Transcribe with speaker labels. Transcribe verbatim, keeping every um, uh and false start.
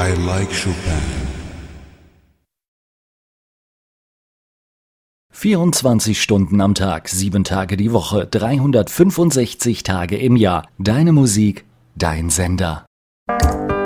Speaker 1: I like Chopin.
Speaker 2: vierundzwanzig Stunden am Tag, sieben Tage die Woche, dreihundertfünfundsechzig Tage im Jahr. Deine Musik, dein Sender.